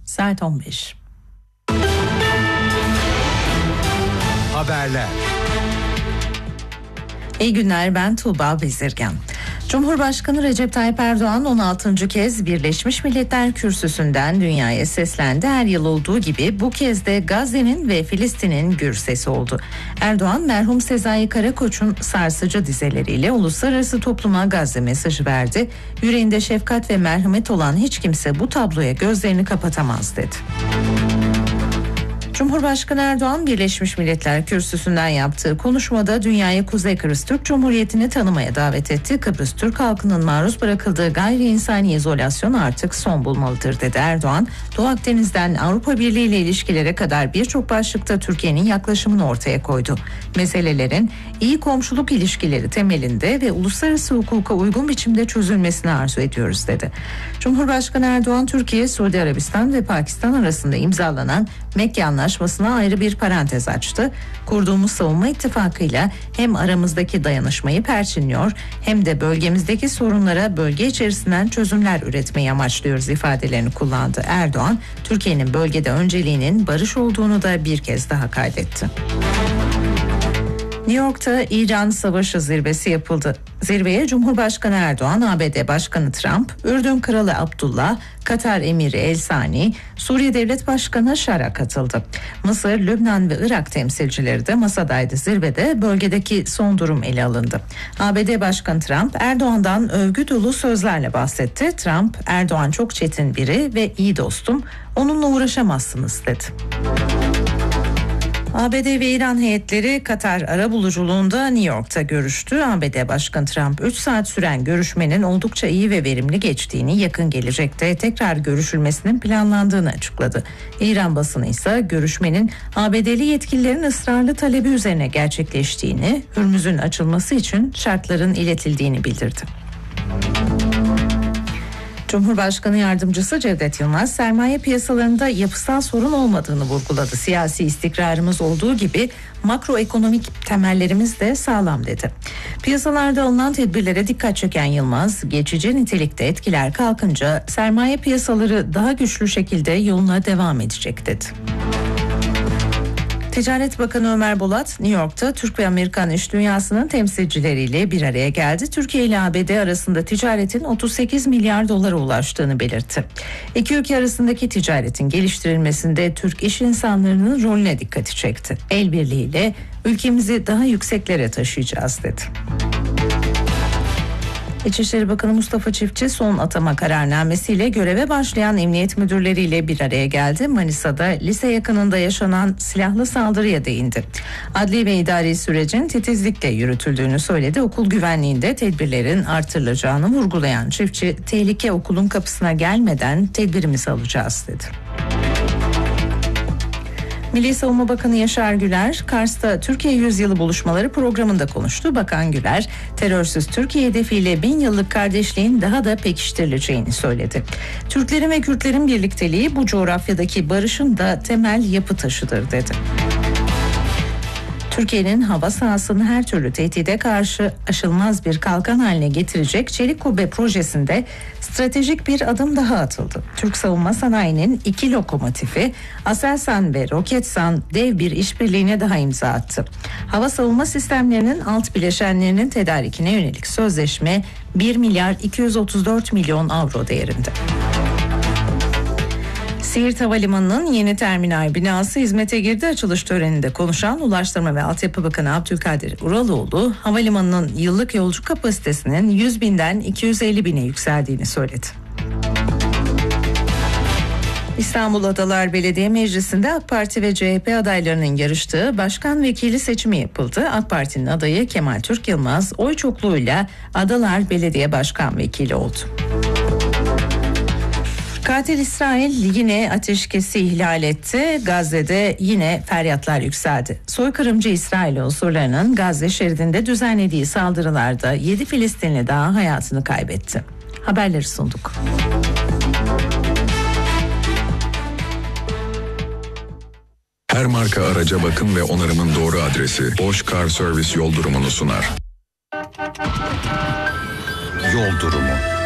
Saat 15. Haberler. İyi günler, ben Tuğba Bezirgen. Cumhurbaşkanı Recep Tayyip Erdoğan 16. kez Birleşmiş Milletler Kürsüsü'nden dünyaya seslendi. Her yıl olduğu gibi bu kez de Gazze'nin ve Filistin'in gür sesi oldu. Erdoğan, merhum Sezai Karakoç'un sarsıcı dizeleriyle uluslararası topluma Gazze mesajı verdi. Yüreğinde şefkat ve merhamet olan hiç kimse bu tabloya gözlerini kapatamaz dedi. Cumhurbaşkanı Erdoğan, Birleşmiş Milletler Kürsüsü'nden yaptığı konuşmada dünyayı Kuzey Kıbrıs Türk Cumhuriyeti'ni tanımaya davet etti. Kıbrıs Türk halkının maruz bırakıldığı gayri insani izolasyon artık son bulmalıdır dedi Erdoğan. Doğu Akdeniz'den Avrupa Birliği ile ilişkilere kadar birçok başlıkta Türkiye'nin yaklaşımını ortaya koydu. Meselelerin iyi komşuluk ilişkileri temelinde ve uluslararası hukuka uygun biçimde çözülmesini arzu ediyoruz dedi. Cumhurbaşkanı Erdoğan, Türkiye, Suudi Arabistan ve Pakistan arasında imzalanan Mekke Anlaşması'na ayrı bir parantez açtı. Kurduğumuz savunma ittifakıyla hem aramızdaki dayanışmayı perçinliyor hem de bölgemizdeki sorunlara bölge içerisinden çözümler üretmeyi amaçlıyoruz ifadelerini kullandı. Erdoğan, Türkiye'nin bölgede önceliğinin barış olduğunu da bir kez daha kaydetti. New York'ta İran Savaşı Zirvesi yapıldı. Zirveye Cumhurbaşkanı Erdoğan, ABD Başkanı Trump, Ürdün Kralı Abdullah, Katar Emiri El Sani, Suriye Devlet Başkanı Şara katıldı. Mısır, Lübnan ve Irak temsilcileri de masadaydı. Zirvede bölgedeki son durum ele alındı. ABD Başkanı Trump, Erdoğan'dan övgü dolu sözlerle bahsetti. Trump, Erdoğan çok çetin biri ve iyi dostum, onunla uğraşamazsınız dedi. ABD ve İran heyetleri Katar arabuluculuğunda New York'ta görüştü. ABD Başkanı Trump 3 saat süren görüşmenin oldukça iyi ve verimli geçtiğini, yakın gelecekte tekrar görüşülmesinin planlandığını açıkladı. İran basını ise görüşmenin ABD'li yetkililerin ısrarlı talebi üzerine gerçekleştiğini, Hürmüz'ün açılması için şartların iletildiğini bildirdi. Cumhurbaşkanı Yardımcısı Cevdet Yılmaz, sermaye piyasalarında yapısal sorun olmadığını vurguladı. Siyasi istikrarımız olduğu gibi makroekonomik temellerimiz de sağlam dedi. Piyasalarda alınan tedbirlere dikkat çeken Yılmaz, geçici nitelikte etkiler kalkınca sermaye piyasaları daha güçlü şekilde yoluna devam edecek dedi. Ticaret Bakanı Ömer Bolat, New York'ta Türk ve Amerikan iş dünyasının temsilcileriyle bir araya geldi. Türkiye ile ABD arasında ticaretin 38 milyar dolara ulaştığını belirtti. İki ülke arasındaki ticaretin geliştirilmesinde Türk iş insanlarının rolüne dikkati çekti. El birliğiyle ülkemizi daha yükseklere taşıyacağız dedi. İçişleri Bakanı Mustafa Çiftçi son atama kararnamesiyle göreve başlayan emniyet müdürleriyle bir araya geldi. Manisa'da lise yakınında yaşanan silahlı saldırıya değindi. Adli ve idari sürecin titizlikle yürütüldüğünü söyledi. Okul güvenliğinde tedbirlerin artırılacağını vurgulayan Çiftçi, tehlike okulun kapısına gelmeden tedbirimizi alacağız dedi. Milli Savunma Bakanı Yaşar Güler, Kars'ta Türkiye Yüzyılı Buluşmaları programında konuştu. Bakan Güler, terörsüz Türkiye hedefiyle 1000 yıllık kardeşliğin daha da pekiştirileceğini söyledi. Türklerin ve Kürtlerin birlikteliği bu coğrafyadaki barışın da temel yapı taşıdır dedi. Türkiye'nin hava sahasını her türlü tehdide karşı aşılmaz bir kalkan haline getirecek Çelik Kubbe projesinde stratejik bir adım daha atıldı. Türk savunma sanayinin 2 lokomotifi Aselsan ve Roketsan dev bir işbirliğine daha imza attı. Hava savunma sistemlerinin alt bileşenlerinin tedarikine yönelik sözleşme 1 milyar 234 milyon avro değerinde. Siirt Havalimanı'nın yeni terminal binası hizmete girdi. Açılış töreninde konuşan Ulaştırma ve Altyapı Bakanı Abdülkadir Uraloğlu, havalimanının yıllık yolcu kapasitesinin 100 binden 250 bine yükseldiğini söyledi. İstanbul Adalar Belediye Meclisi'nde AK Parti ve CHP adaylarının yarıştığı başkan vekili seçimi yapıldı. AK Parti'nin adayı Kemal Türk Yılmaz oy çokluğuyla Adalar Belediye Başkan Vekili oldu. Katil İsrail yine ateşkesi ihlal etti. Gazze'de yine feryatlar yükseldi. Soykırımcı İsrail unsurlarının Gazze şeridinde düzenlediği saldırılarda 7 Filistinli daha hayatını kaybetti. Haberleri sunduk. Her marka araca bakım ve onarımın doğru adresi Bosch Car Service yol durumunu sunar. Yol durumu.